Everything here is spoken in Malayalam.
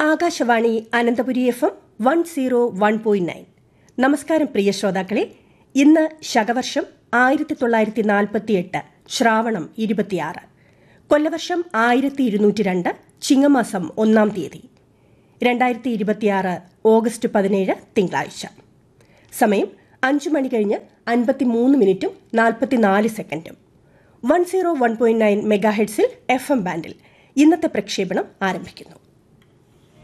ആകാശവാണി അനന്തപുരി FM 101.9. നമസ്കാരം പ്രിയ ശ്രോതാക്കളെ. ഇന്ന് ശകവർഷം 1948 ശ്രാവണം 26, കൊല്ലവർഷം 1202, ചിങ്ങമാസം 1-ാം തീയതി, 2026 ഓഗസ്റ്റ് 17 തിങ്കളാഴ്ച. സമയം 5 മണി കഴിഞ്ഞ് 53 മിനിറ്റും 44 സെക്കൻഡും. 101.9 മെഗാഹെഡ്സിൽ FM ബാൻഡിൽ ഇന്നത്തെ പ്രക്ഷേപണം ആരംഭിക്കുന്നു.